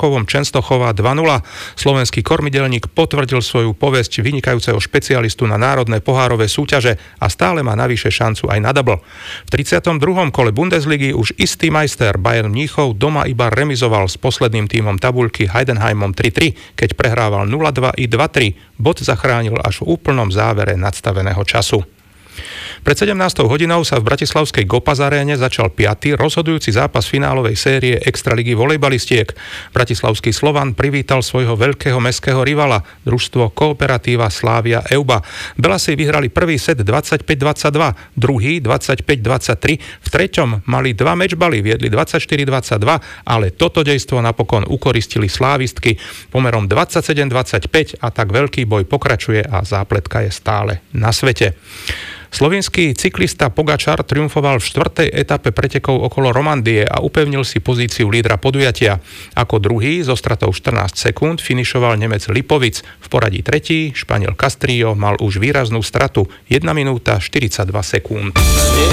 Rakovom Čenstochova 2-0. Slovenský kormidelník potvrdil svoju povesť vynikajúceho špecialistu na národné pohárové súťaže a stále má navyše šancu aj na double. V 32. kole Bundesligy už istý majster Bayern Mníchov doma iba remizoval s posledným tímom tabuľky Heidenheimom 3-3, keď prehrával 0-2 i 2-3. Bod zachránil až v úplnom závere nadstaveného času. Pred 17. hodinou sa v bratislavskej Gopaz aréne začal 5. rozhodujúci zápas finálovej série Extraligy volejbalistiek. Bratislavský Slovan privítal svojho veľkého mestského rivala, družstvo Kooperatíva Slavia Euba. Belasi vyhrali prvý set 25-22, druhý 25-23, v treťom mali 2 mečbaly, viedli 24-22, ale toto dejstvo napokon ukoristili slávistky pomerom 27-25 a tak veľký boj pokračuje a zápletka je stále na svete. Slovinský cyklista Pogačar triumfoval v 4. etape pretekov okolo Romandie a upevnil si pozíciu lídra podujatia. Ako druhý so stratou 14 sekúnd finišoval Nemec Lipovic. V poradí tretí Španiel Castrillo mal už výraznú stratu 1 minúta 42 sekúnd.